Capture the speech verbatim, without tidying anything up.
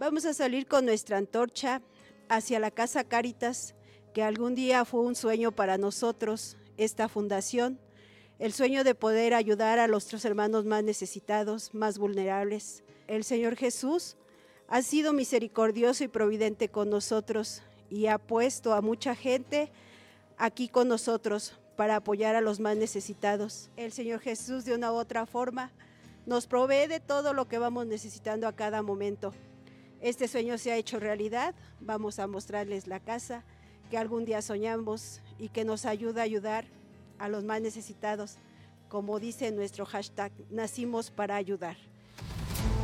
Vamos a salir con nuestra antorcha hacia la Casa Cáritas, que algún día fue un sueño para nosotros, esta fundación, el sueño de poder ayudar a nuestros hermanos más necesitados, más vulnerables. El Señor Jesús ha sido misericordioso y providente con nosotros y ha puesto a mucha gente aquí con nosotros para apoyar a los más necesitados. El Señor Jesús, de una u otra forma, nos provee de todo lo que vamos necesitando a cada momento. Este sueño se ha hecho realidad. Vamos a mostrarles la casa que algún día soñamos y que nos ayuda a ayudar a los más necesitados. Como dice nuestro hashtag, nacimos para ayudar.